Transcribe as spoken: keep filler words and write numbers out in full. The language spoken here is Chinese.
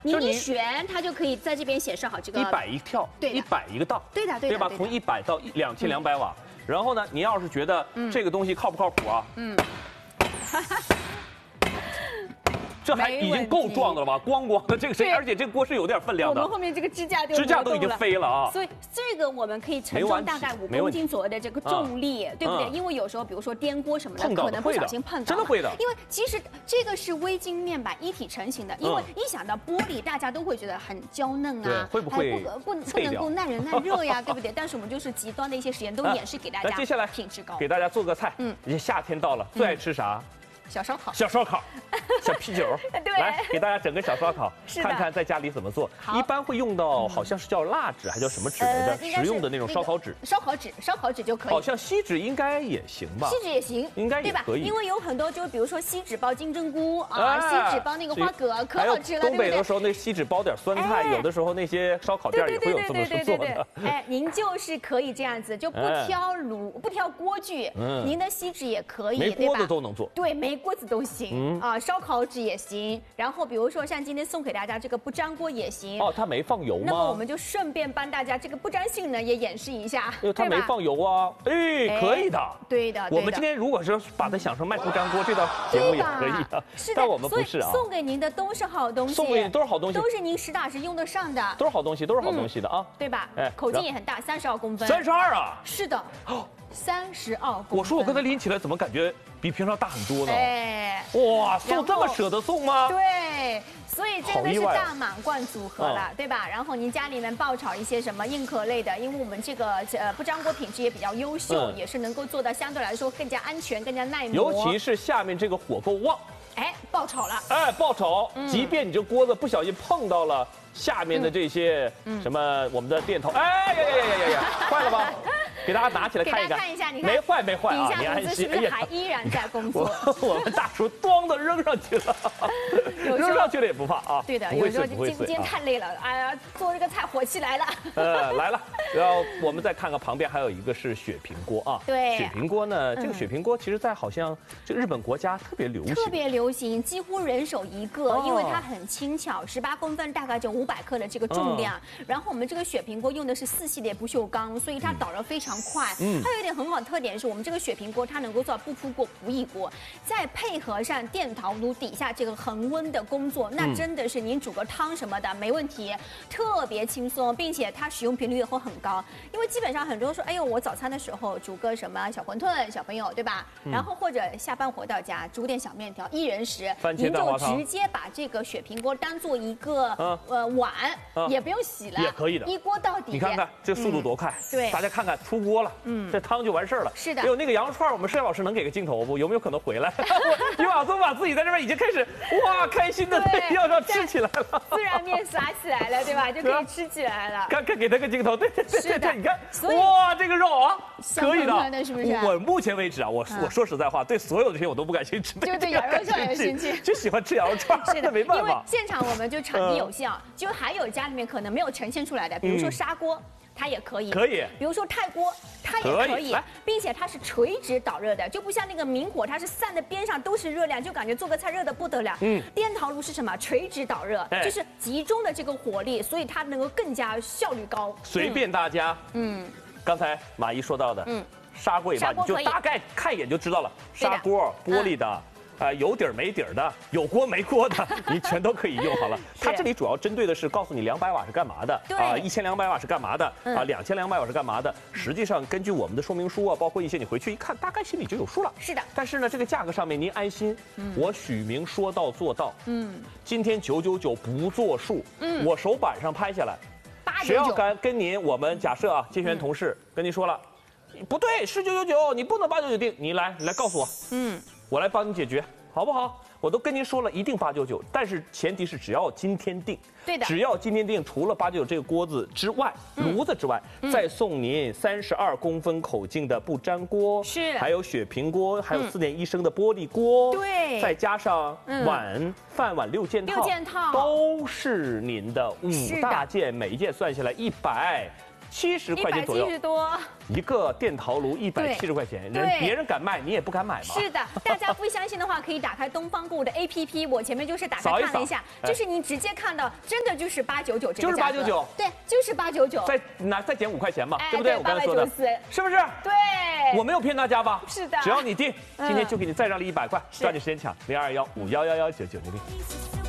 你一选，它就可以在这边显示好这个一百一跳， 对， 一百一个档， 对的，对的， 对吧？从一百到两千两百瓦。然后呢，你要是觉得这个东西靠不靠谱啊？嗯。这还已经够壮的了吧？咣咣的这个声音，而且这个锅是有点分量的。 我们后面这个支架就支架都已经飞了啊！ 所以这个我们可以承重大概五公斤左右的这个重力，对不对？因为有时候比如说颠锅什么的，可能不小心碰到， 真的会的。 因为其实这个是微晶面板一体成型的，因为一想到玻璃，大家都会觉得很娇嫩啊， 会不会不不能够耐冷耐热呀，对不对？但是我们就是极端的一些实验都演示给大家。 那接下来品质高， 给大家做个菜。嗯，夏天到了，最爱吃啥？ 小烧烤， 小烧烤，小啤酒， 对， 来给大家整个小烧烤，看看在家里怎么做。一般会用到好像是叫蜡纸，还叫什么纸来着？实用的那种烧烤纸。 烧烤纸，烧烤纸就可以。 好像锡纸应该也行吧？ 锡纸也行， 应该也可以。 因为有很多，就比如说锡纸包金针菇啊，锡纸包那个花蛤，可好吃了，对不对？ 东北的时候那锡纸包点酸菜，有的时候那些烧烤店也会有这么做的。 哎，您就是可以这样子，就不挑炉，不挑锅具，您的锡纸也可以， 没锅子都能做。 对，没锅子都行。嗯啊，烧烤纸也行，然后比如说像今天送给大家这个不粘锅也行。 哦，它没放油吗？ 那么我们就顺便帮大家这个不粘性呢也演示一下。 哎，它没放油啊，哎，可以的。 对的， 我们今天如果是把它想成卖不粘锅，这道节目也可以啊。 是的， 但我们不是啊。 送给您的都是好东西， 送给你都是好东西， 都是您实打实用得上的， 都是好东西，都是好东西的啊， 对吧？哎，口径也很大，三十二公分。 三十二啊？ 是的。三十二公分。 我说我刚才拎起来怎么感觉比平常大很多呢？ 哎， 哇，送这么舍得送吗？ 对，所以真的是大满贯组合了，对吧？然后您家里面爆炒一些什么硬壳类的，因为我们这个呃不粘锅品质也比较优秀，也是能够做到相对来说更加安全、更加耐磨。 尤其是下面这个火够旺， 哎，爆炒了， 哎，爆炒，即便你这锅子不小心碰到了下面的这些什么我们的电头，哎呀呀呀呀呀，坏了吧？给大家拿起来看一看， 看一下，你看没坏没坏啊， 你安心。是不是还依然在工作？ 我们大厨咣的扔上去了，扔上去了也不怕啊。 对的，有时候今今天太累了，哎呀，做这个菜火气来了。 呃，来了，然后我们再看看旁边还有一个是雪平锅啊。 对， 雪平锅呢，这个雪平锅其实在好像这日本国家特别流行， 特别流行，几乎人手一个，因为它很轻巧，十八公分大概就五百克的这个重量。然后我们这个雪平锅用的是四系列不锈钢，所以它导热非常快。嗯，它有一点很好的特点是我们这个雪平锅它能够做到不出锅不溢锅，再配合上电陶炉底下这个恒温的工作，那真的是您煮个汤什么的没问题，特别轻松，并且它使用频率也会很高。因为基本上很多人说，哎呦，我早餐的时候煮个什么小馄饨，小朋友对吧？嗯、然后或者下班回到家煮点小面条，一人食，您就直接把这个雪平锅当做一个、啊、呃碗、啊，也不用洗了， 也可以的， 一锅到底。 你看看这速度多快！嗯、对，大家看看出锅了，嗯，这汤就完事儿了。 是的。 还有那个羊肉串，我们摄像老师能给个镜头不？有没有可能回来？于瓦松把自己在这边已经开始哇开心的要要吃起来了， 孜然面撒起来了，对吧？就可以吃起来了。 看看给他个镜头，对对对对对，你看，哇，这个肉啊，可以的， 是不是？ 我目前为止啊，我我说实在话，对所有的这些我都不感兴趣， 就对羊肉串有兴趣， 就喜欢吃羊肉串， 是的， 没办法。 因为现场我们就场地有限啊，就还有家里面可能没有呈现出来的，比如说砂锅。它也可以， 可以。 比如说钛锅，它也可以，并且它是垂直导热的，就不像那个明火，它是散的边上都是热量，就感觉做个菜热的不得了。嗯，电陶炉是什么？垂直导热，哎、就是集中的这个火力，所以它能够更加效率高。 随便大家，嗯，刚才马姨说到的，嗯，砂锅也罢，你就大概看一眼就知道了，砂锅玻璃的。嗯啊，有底儿没底儿的，有锅没锅的，你全都可以用好了。它这里主要针对的是告诉你两百瓦是干嘛的，啊，一千两百瓦是干嘛的，啊，两千两百瓦是干嘛的。实际上，根据我们的说明书啊，包括一些你回去一看，大概心里就有数了。 是的。 但是呢，这个价格上面您安心，我许明说到做到。嗯，今天九九九不作数，嗯，我手板上拍下来，谁要敢跟您，我们假设啊，接线员同事跟您说了，不对，是九九九，你不能八九九定，你来，你来告诉我，嗯。我来帮你解决，好不好？我都跟您说了，一定八九九，但是前提是只要今天定。 对的。 只要今天定，除了八九九这个锅子之外，嗯、炉子之外，嗯、再送您三十二公分口径的不粘锅， 是， 还有雪平锅，还有四点一升的玻璃锅， 对、嗯， 再加上碗、嗯、饭碗六件套， 六件套都是您的五大件，每一件算下来一百。 七十块钱左右。 一百七十多。 一个电陶炉一百七十块钱，人别人敢卖，你也不敢买吗？ 是的，大家不相信的话，可以打开东方购物的 A P P， 我前面就是打开看了一下，就是你直接看到，真的就是八九九这个就是八九九， 对，就是八九九， 再拿再减五块钱嘛，对不对？我刚才说的，是不是？ 对， 我没有骗大家吧？ 是的， 只要你定，今天就给你再让利一百块，抓紧时间抢零二幺五幺幺幺九九零零。